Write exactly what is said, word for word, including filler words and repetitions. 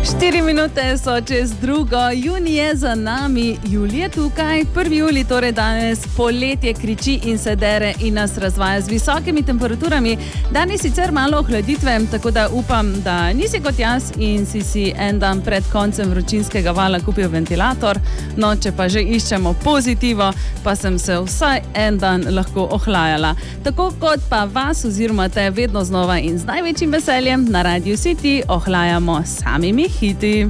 Štiri minute so čez drugo, junij je za nami, julij je tukaj, prvi julij, torej danes poletje kriči in se dere in nas razvaja z visokimi temperaturami. Danes sicer malo ohladitve, tako da upam, da nisi kot jaz in si si en dan pred koncem vročinskega vala kupil ventilator. No, če pa že iščemo pozitivo, pa sem se vsaj en dan lahko ohlajala. Tako kot pa vas oziroma te vedno znova in z največjim veseljem na Radiu City ohlajamo samimi hiti.